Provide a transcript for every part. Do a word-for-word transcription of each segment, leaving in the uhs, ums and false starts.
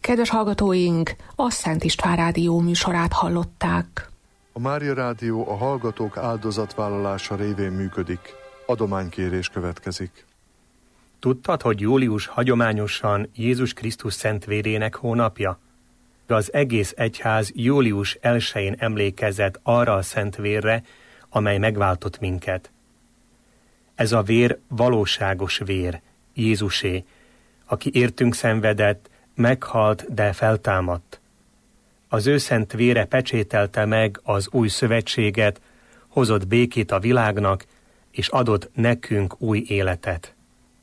Kedves hallgatóink, a Szent István Rádió műsorát hallották. A Mária Rádió a hallgatók áldozatvállalása révén működik. Adománykérés következik. Tudtad, hogy július hagyományosan Jézus Krisztus szent vérének hónapja? Az egész egyház július elsején emlékezett arra a szent vérre, amely megváltott minket. Ez a vér valóságos vér, Jézusé, aki értünk szenvedett, meghalt, de feltámadt. Az ő szent vére pecsételte meg az új szövetséget, hozott békét a világnak, és adott nekünk új életet.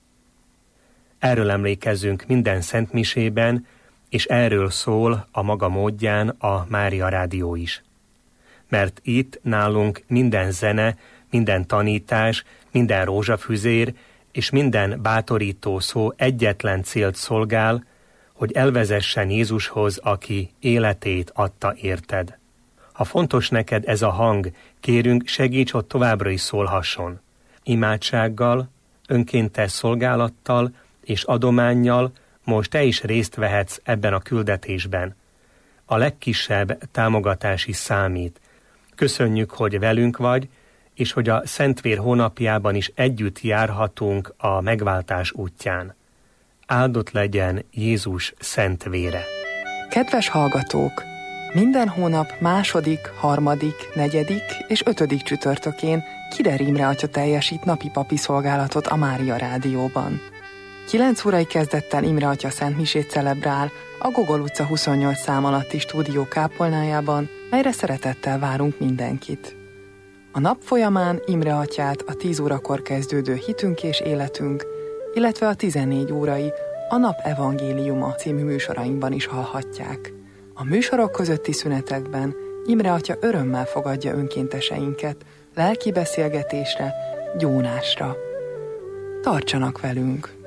Erről emlékezzünk minden szentmisében, és erről szól a maga módján a Mária Rádió is. Mert itt nálunk minden zene, minden tanítás, minden rózsafüzér és minden bátorító szó egyetlen célt szolgál, hogy elvezessen Jézushoz, aki életét adta érted. Ha fontos neked ez a hang, kérünk, segíts, hogy továbbra is szólhasson. Imádsággal, önkéntes szolgálattal és adománnyal most te is részt vehetsz ebben a küldetésben. A legkisebb támogatás is számít. Köszönjük, hogy velünk vagy, és hogy a Szentvér hónapjában is együtt járhatunk a megváltás útján. Áldott legyen Jézus szent vére! Kedves hallgatók! Minden hónap második, harmadik, negyedik és ötödik csütörtökén Kider Imre atya teljesít napi papi szolgálatot a Mária Rádióban. kilenc órai kezdettel Imre atya szentmisét celebrál a Gogol utca huszonnyolc szám alatti stúdió kápolnájában, melyre szeretettel várunk mindenkit. A nap folyamán Imre atyát a tíz órakor kezdődő Hitünk és életünk, illetve a tizennégy órai a Nap Evangéliuma című műsorainkban is hallhatják. A műsorok közötti szünetekben Imre atya örömmel fogadja önkénteseinket lelki beszélgetésre, gyónásra. Tartsanak velünk!